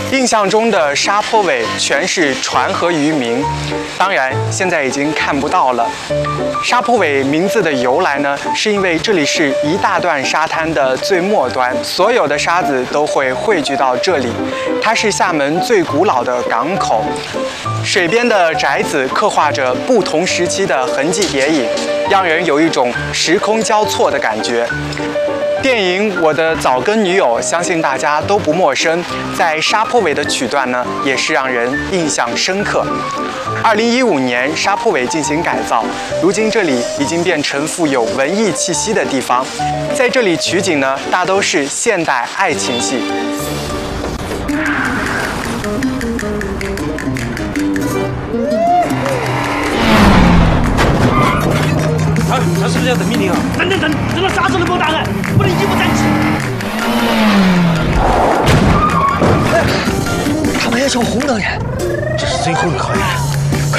印象中的沙坡尾全是船和渔民，当然现在已经看不到了。沙坡尾名字的由来呢，是因为这里是一大段沙滩的最末端，所有的沙子都会汇聚到这里。它是厦门最古老的港口，水边的宅子刻画着不同时期的痕迹叠影，让人有一种时空交错的感觉。电影《我的早更女友》相信大家都不陌生，在沙坡尾的曲段呢，也是让人印象深刻。2015年，沙坡尾进行改造，如今这里已经变成富有文艺气息的地方。在这里取景呢，大都是现代爱情戏。 他是不是要等命令啊？等，等到啥时候能给我答案？不能一不站起。 他们要求红灯人，这是最后的考验，快